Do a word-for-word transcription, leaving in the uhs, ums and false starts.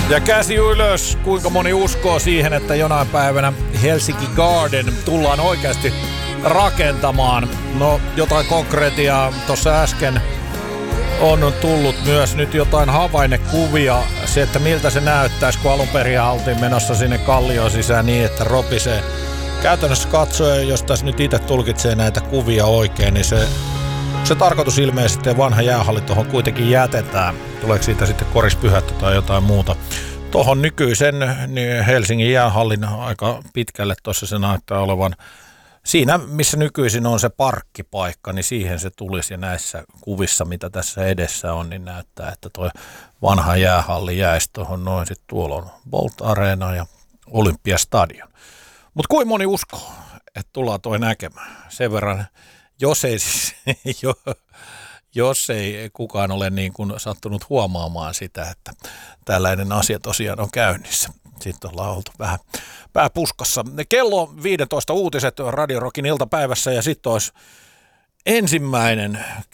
Ja käsi ylös, kuinka moni uskoo siihen, että jonain päivänä Helsinki Garden tullaan oikeasti rakentamaan. No, jotain konkretiaa tuossa äsken on tullut myös nyt jotain havainnekuvia. Se, että miltä se näyttäisi, kun alun perin oltiin menossa sinne kallioon sisään niin, että ropisee. Käytännössä katsoen, jos tässä nyt itse tulkitsee näitä kuvia oikein, niin se, se tarkoitus ilmeisesti vanha jäähalli tuohon kuitenkin jätetään. Tuleeko siitä sitten korispyhättä tai jotain muuta? Tuohon nykyisen niin Helsingin jäähallin aika pitkälle tuossa se näyttää olevan. Siinä, missä nykyisin on se parkkipaikka, niin siihen se tulisi. Ja näissä kuvissa, mitä tässä edessä on, niin näyttää, että tuo vanha jäähalli jäisi tuohon noin. Sitten tuolla on Bolt Arena ja Olympiastadion. Mutta kuinka moni uskoo, että tullaan toi näkemään? Sen verran, jos ei, siis, jos ei kukaan ole niin kuin sattunut huomaamaan sitä, että tällainen asia tosiaan on käynnissä. Sitten ollaan oltu vähän pääpuskassa. Kello viisitoista uutiset Radio Rockin iltapäivässä ja sitten olisi ensimmäinen